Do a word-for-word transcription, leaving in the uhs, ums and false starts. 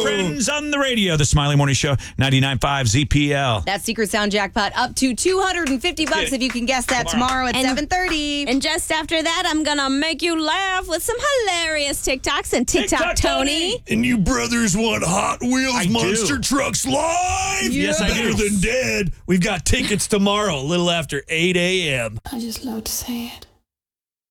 friends on the radio. The Smiley Morning Show, ninety-nine point five Z P L. That Secret Sound jackpot up to two hundred fifty bucks if you can guess that tomorrow, tomorrow at And- seven thirty. And just after that, I'm going to make you laugh with some hilarious TikToks and TikTok, TikTok Tony. Tony. And you brothers want Hot Wheels I Monster do. Trucks live? Yes, I Better do. than dead. We've got tickets tomorrow, a little after eight a.m. I just love to say it.